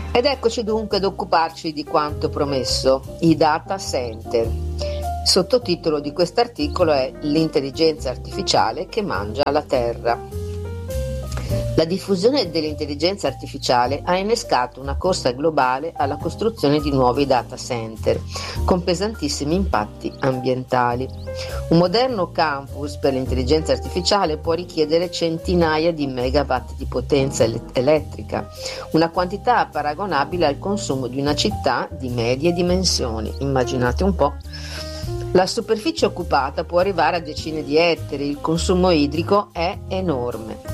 Ed eccoci dunque ad occuparci di quanto promesso, i data center. Il sottotitolo di quest'articolo è L'intelligenza artificiale che mangia la Terra. La diffusione dell'intelligenza artificiale ha innescato una corsa globale alla costruzione di nuovi data center, con pesantissimi impatti ambientali. Un moderno campus per l'intelligenza artificiale può richiedere centinaia di megawatt di potenza elettrica, una quantità paragonabile al consumo di una città di medie dimensioni. Immaginate un po'. La superficie occupata può arrivare a decine di ettari, il consumo idrico è enorme.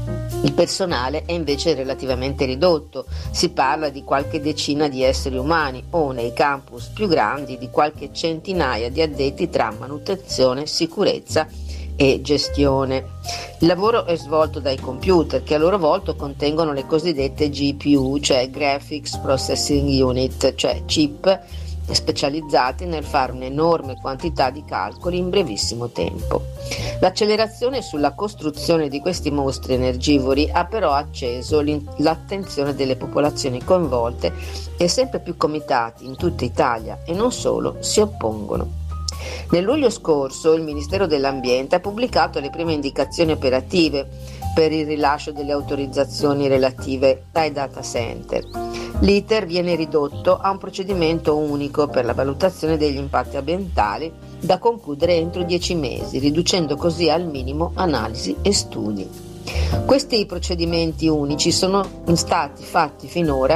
Il personale è invece relativamente ridotto, si parla di qualche decina di esseri umani o nei campus più grandi di qualche centinaia di addetti tra manutenzione, sicurezza e gestione. Il lavoro è svolto dai computer che a loro volta contengono le cosiddette GPU, cioè Graphics Processing Unit, cioè chip specializzati nel fare un'enorme quantità di calcoli in brevissimo tempo. L'accelerazione sulla costruzione di questi mostri energivori ha però acceso l'attenzione delle popolazioni coinvolte e sempre più comitati in tutta Italia e non solo si oppongono. Nel luglio scorso il Ministero dell'Ambiente ha pubblicato le prime indicazioni operative per il rilascio delle autorizzazioni relative ai data center. L'iter viene ridotto a un procedimento unico per la valutazione degli impatti ambientali da concludere entro 10 mesi, riducendo così al minimo analisi e studi. Questi procedimenti unici sono stati fatti finora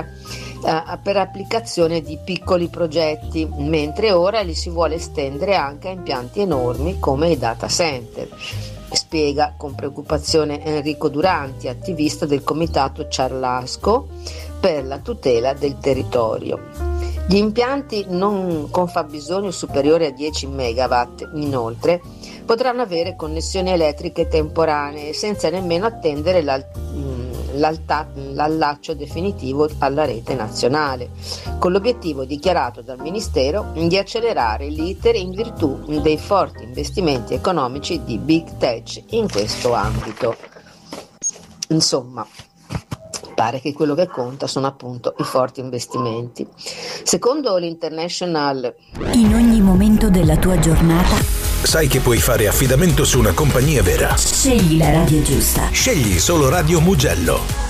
per applicazione di piccoli progetti, mentre ora li si vuole estendere anche a impianti enormi come i data center, spiega con preoccupazione Enrico Duranti, attivista del comitato Ciarlasco per la tutela del territorio. Gli impianti non con fabbisogno superiore a 10 megawatt, inoltre, potranno avere connessioni elettriche temporanee senza nemmeno attendere l'allaccio definitivo alla rete nazionale, con l'obiettivo dichiarato dal Ministero di accelerare l'iter in virtù dei forti investimenti economici di Big Tech in questo ambito. Insomma, pare che quello che conta sono appunto i forti investimenti. Secondo l'International, in ogni momento della tua giornata sai che puoi fare affidamento su una compagnia vera. Scegli la radio giusta. Scegli solo Radio Mugello.